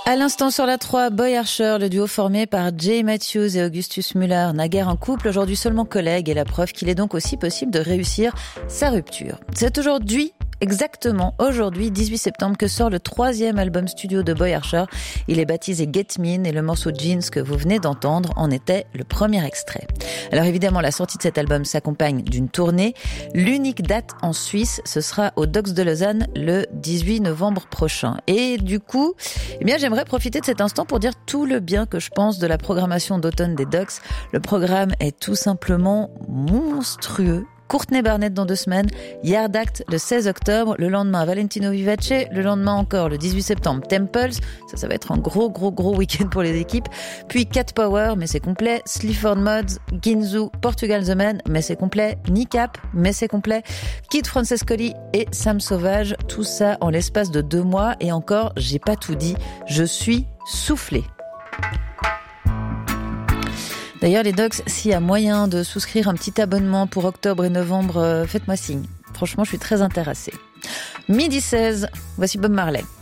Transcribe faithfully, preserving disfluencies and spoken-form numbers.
À l'instant sur la trois, Boy Archer, le duo formé par Jay Matthews et Augustus Müller, naguère en couple, aujourd'hui seulement collègues, et la preuve qu'il est donc aussi possible de réussir sa rupture. C'est aujourd'hui, exactement aujourd'hui, dix-huit septembre, que sort le troisième album studio de Boy Archer. Il est baptisé Get Mean et le morceau Jeans que vous venez d'entendre en était le premier extrait. Alors évidemment, la sortie de cet album s'accompagne d'une tournée. L'unique date en Suisse, ce sera au Docks de Lausanne le dix-huit novembre prochain. Et du coup, eh bien, j'aimerais profiter de cet instant pour dire tout le bien que je pense de la programmation d'automne des Docks. Le programme est tout simplement monstrueux. Courtney Barnett dans deux semaines, Yard Act le seize octobre, le lendemain Valentino Vivace, le lendemain encore le dix-huit septembre Temples, ça ça va être un gros gros gros week-end pour les équipes, puis Cat Power mais c'est complet, Sleaford Mods, Ginzu, Portugal The Man mais c'est complet, Kneecap mais c'est complet, Kid Francescoli et Sam Sauvage, tout ça en l'espace de deux mois et encore j'ai pas tout dit, je suis soufflée. D'ailleurs, les Docks, s'il y a moyen de souscrire un petit abonnement pour octobre et novembre, euh, faites-moi signe. Franchement, je suis très intéressée. Midi seize, voici Bob Marley.